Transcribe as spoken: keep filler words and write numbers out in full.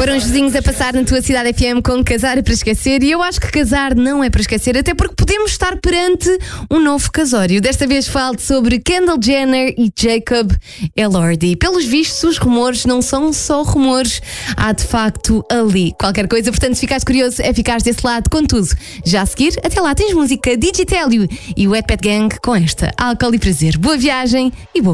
Foram os vizinhos a passar na tua cidade F M com Casar é para Esquecer, e eu acho que casar não é para esquecer, até porque podemos estar perante um novo casório. Desta vez falo sobre Kendall Jenner e Jacob Elordi. Pelos vistos, os rumores não são só rumores, há de facto ali qualquer coisa. Portanto, se ficares curioso, é ficares desse lado com tudo. Já a seguir, até lá tens música Digitélio e o Wet Pet Gang com esta Álcool e Prazer. Boa viagem e boa